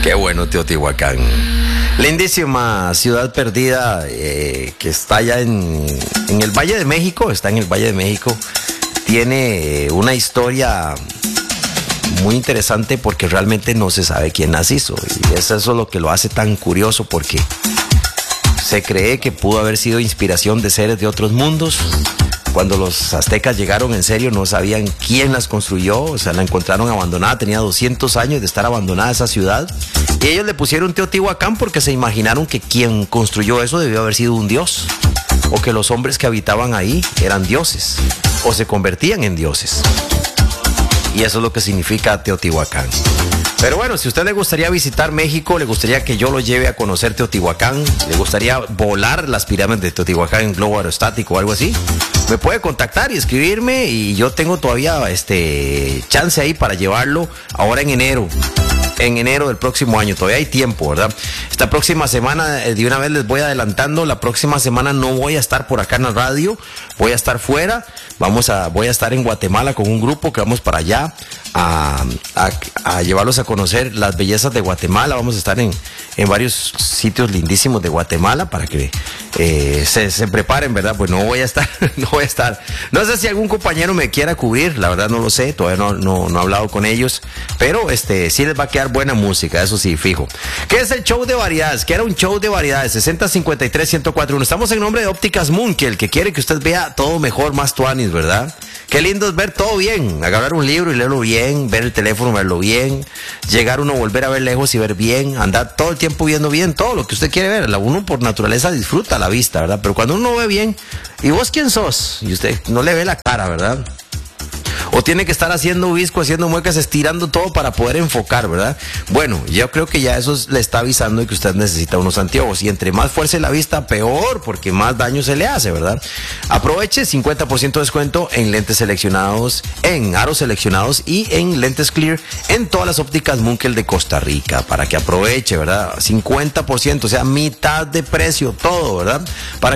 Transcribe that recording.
Qué bueno, Teotihuacán. Lindísima ciudad perdida que está allá en el Valle de México, está en el Valle de México. Tiene una historia muy interesante porque realmente no se sabe quién las hizo. Y eso es lo que lo hace tan curioso, porque se cree que pudo haber sido inspiración de seres de otros mundos. Cuando los aztecas llegaron, en serio, no sabían quién las construyó. O sea, la encontraron abandonada. Tenía 200 años de estar abandonada esa ciudad. Y ellos le pusieron Teotihuacán porque se imaginaron que quien construyó eso debió haber sido un dios. O que los hombres que habitaban ahí eran dioses. O se convertían en dioses. Y eso es lo que significa Teotihuacán. Pero bueno, si a usted le gustaría visitar México, le gustaría que yo lo lleve a conocer Teotihuacán, le gustaría volar las pirámides de Teotihuacán en globo aerostático o algo así, me puede contactar y escribirme, y yo tengo todavía chance ahí para llevarlo ahora en enero del próximo año. Todavía hay tiempo, ¿verdad? Esta próxima semana, de una vez les voy adelantando, la próxima semana no voy a estar por acá en la radio, voy a estar fuera. Voy a estar en Guatemala con un grupo que vamos para allá a llevarlos a conocer las bellezas de Guatemala. Vamos a estar en varios sitios lindísimos de Guatemala para que se preparen, ¿verdad? Pues no voy a estar. No sé si algún compañero me quiera cubrir, la verdad no lo sé, todavía no he hablado con ellos, pero sí les va a quedar buena música, eso sí, fijo. ¿Qué es el show de variedades? ¿Qué era un show de variedades? 6053-1041. Estamos en nombre de Ópticas Munkel, el que quiere que usted vea todo mejor, más tuanis, ¿verdad? Qué lindo es ver todo bien, agarrar un libro y leerlo bien, ver el teléfono, verlo bien, llegar uno, volver a ver lejos y ver bien, andar todo el tiempo viendo bien, todo lo que usted quiere ver. Uno por naturaleza disfruta la vista, ¿verdad? Pero cuando uno ve bien, ¿y vos quién sos? Y usted no le ve la cara, ¿verdad? O tiene que estar haciendo visco, haciendo muecas, estirando todo para poder enfocar, ¿verdad? Bueno, yo creo que ya eso le está avisando de que usted necesita unos anteojos. Y entre más fuerce la vista, peor, porque más daño se le hace, ¿verdad? Aproveche 50% de descuento en lentes seleccionados, en aros seleccionados y en lentes clear en todas las ópticas Munkel de Costa Rica. Para que aproveche, ¿verdad? 50%, o sea, mitad de precio, todo, ¿verdad? Para